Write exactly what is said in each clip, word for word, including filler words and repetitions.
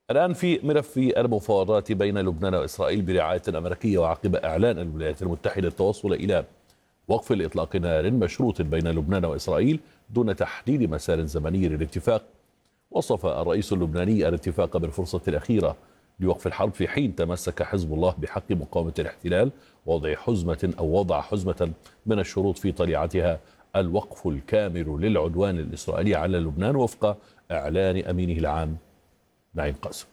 الآن في ملف المفاوضات بين لبنان وإسرائيل برعاية أمريكية، وعقب إعلان الولايات المتحدة التوصل إلى وقف الإطلاق نار مشروط بين لبنان وإسرائيل دون تحديد مسار زمني للاتفاق. وصف الرئيس اللبناني الاتفاق بالفرصة الأخيرة لوقف الحرب، في حين تمسك حزب الله بحق مقاومة الاحتلال ووضع حزمة أو وضع حزمة من الشروط في طليعتها الوقف الكامل للعدوان الإسرائيلي على لبنان وفق إعلان أمينه العام نعيم قاسم.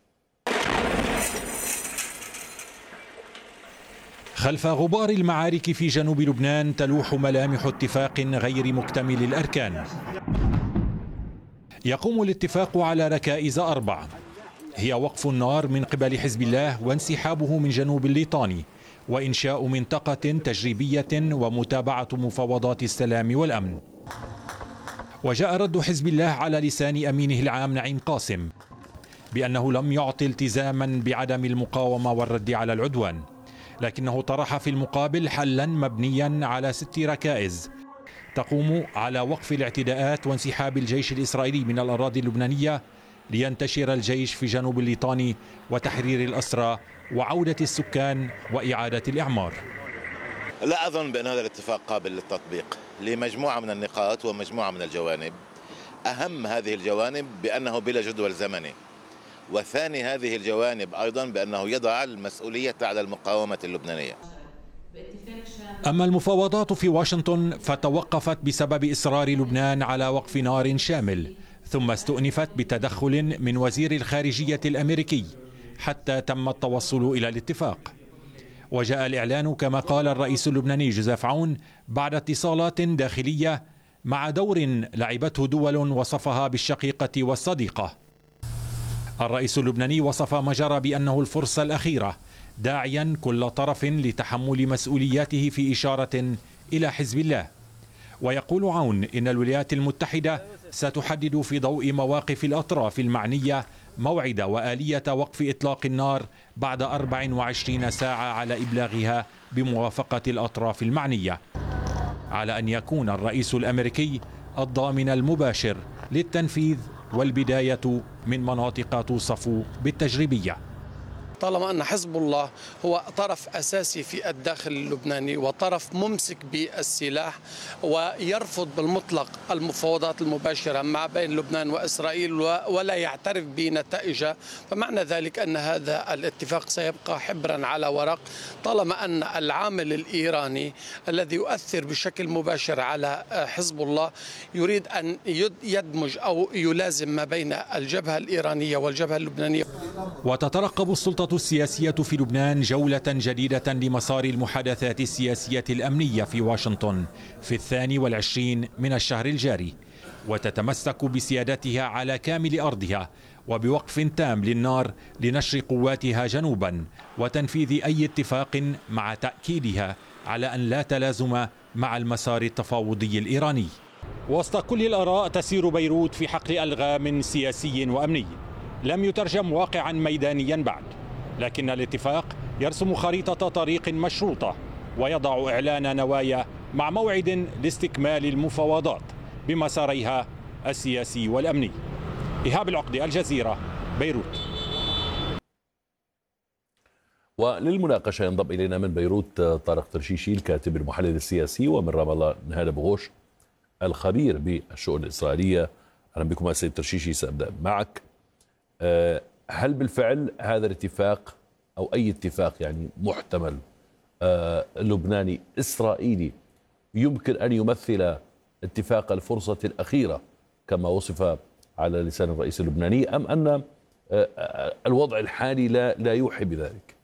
خلف غبار المعارك في جنوب لبنان تلوح ملامح اتفاق غير مكتمل الأركان. يقوم الاتفاق على ركائز أربع، هي وقف النار من قبل حزب الله وانسحابه من جنوب الليطاني، وإنشاء منطقة تجريبية ومتابعة مفاوضات السلام والأمن. وجاء رد حزب الله على لسان أمينه العام نعيم قاسم بأنه لم يعطي التزاما بعدم المقاومة والرد على العدوان، لكنه طرح في المقابل حلا مبنيا على ست ركائز تقوم على وقف الاعتداءات وانسحاب الجيش الإسرائيلي من الأراضي اللبنانية لينتشر الجيش في جنوب الليطاني وتحرير الأسرى وعودة السكان وإعادة الإعمار. لا أظن بأن هذا الاتفاق قابل للتطبيق لمجموعة من النقاط ومجموعة من الجوانب. أهم هذه الجوانب بأنه بلا جدول زمني، وثاني هذه الجوانب أيضا بأنه يضع المسؤولية على المقاومة اللبنانية. أما المفاوضات في واشنطن فتوقفت بسبب إصرار لبنان على وقف نار شامل، ثم استؤنفت بتدخل من وزير الخارجية الأمريكي حتى تم التوصل إلى الاتفاق. وجاء الإعلان كما قال الرئيس اللبناني جوزيف عون بعد اتصالات داخلية مع دور لعبته دول وصفها بالشقيقة والصديقة. الرئيس اللبناني وصف ما جرى بأنه الفرصة الأخيرة، داعيا كل طرف لتحمل مسؤولياته في إشارة إلى حزب الله. ويقول عون إن الولايات المتحدة ستحدد في ضوء مواقف الأطراف المعنية موعد وآلية وقف إطلاق النار بعد أربع وعشرين ساعة على إبلاغها بموافقة الأطراف المعنية، على أن يكون الرئيس الأمريكي الضامن المباشر للتنفيذ والبداية من مناطق توصف بالتجريبية. طالما أن حزب الله هو طرف أساسي في الداخل اللبناني وطرف ممسك بالسلاح ويرفض بالمطلق المفاوضات المباشرة ما بين لبنان وإسرائيل ولا يعترف بنتائجها، فمعنى ذلك أن هذا الاتفاق سيبقى حبرا على ورق، طالما أن العامل الإيراني الذي يؤثر بشكل مباشر على حزب الله يريد أن يدمج أو يلازم ما بين الجبهة الإيرانية والجبهة اللبنانية. وتترقب السلطة السياسية في لبنان جولة جديدة لمسار المحادثات السياسية الأمنية في واشنطن في الثاني والعشرين من الشهر الجاري، وتتمسك بسيادتها على كامل أرضها وبوقف تام للنار لنشر قواتها جنوبا وتنفيذ أي اتفاق، مع تأكيدها على أن لا تلازم مع المسار التفاوضي الإيراني. وسط كل الآراء تسير بيروت في حقل ألغام سياسي وأمني لم يترجم واقعا ميدانيا بعد، لكن الاتفاق يرسم خريطة طريق مشروطة ويضع إعلان نوايا مع موعد لاستكمال المفاوضات بمساريها السياسي والأمني. إيهاب العقدي، الجزيرة، بيروت. وللمناقشة ينضم إلينا من بيروت طارق ترشيشي الكاتب المحلل السياسي، ومن رام الله نهاد أبو غوش الخبير بالشؤون الإسرائيلية. أهلا بكم سيد ترشيشي، سأبدأ معك. هل بالفعل هذا الاتفاق أو أي اتفاق يعني محتمل لبناني إسرائيلي يمكن أن يمثل اتفاق الفرصة الأخيرة كما وصف على لسان الرئيس اللبناني، أم أن الوضع الحالي لا لا يوحي بذلك؟